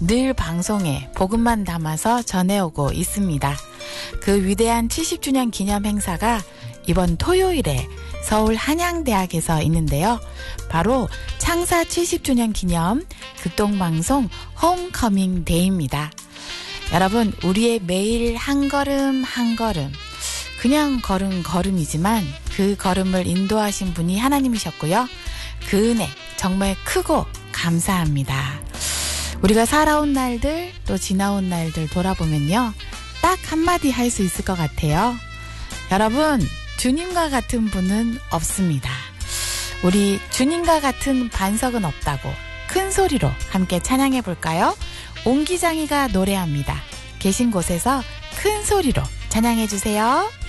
늘 방송에 복음만 담아서 전해오고 있습니다. 그 위대한 70주년 기념 행사가 이번 토요일에 서울 한양대학에서 있는데요. 바로 창사 70주년 기념 극동방송 홈커밍 데이입니다. 여러분, 우리의 매일 한 걸음 한 걸음, 그냥 걸은 걸음이지만 그 걸음을 인도하신 분이 하나님이셨고요. 그 은혜 정말 크고 감사합니다. 우리가 살아온 날들 또 지나온 날들 돌아보면요, 딱 한마디 할 수 있을 것 같아요. 여러분, 주님과 같은 분은 없습니다. 우리 주님과 같은 반석은 없다고 큰 소리로 함께 찬양해 볼까요? 옹기장이가 노래합니다. 계신 곳에서 큰 소리로 찬양해 주세요.